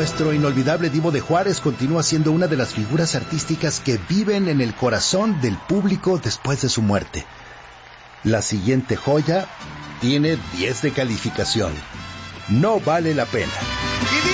Nuestro inolvidable Divo de Juárez continúa siendo una de las figuras artísticas que viven en el corazón del público después de su muerte. La siguiente joya tiene 10 de calificación. No vale la pena.